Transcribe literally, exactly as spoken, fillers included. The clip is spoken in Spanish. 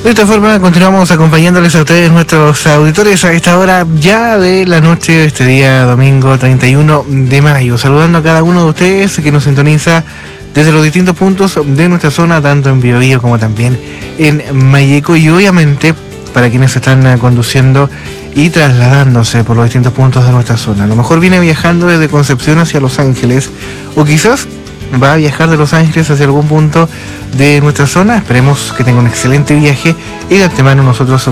De esta forma continuamos acompañándoles a ustedes, nuestros auditores, a esta hora ya de la noche de este día domingo treinta y uno de mayo. Saludando a cada uno de ustedes que nos sintoniza desde los distintos puntos de nuestra zona, tanto en Biobío como también en Mayeco, y obviamente para quienes están conduciendo y trasladándose por los distintos puntos de nuestra zona. A lo mejor viene viajando desde Concepción hacia Los Ángeles, o quizás va a viajar de Los Ángeles hacia algún punto de nuestra zona. Esperemos que tenga un excelente viaje y de antemano nosotros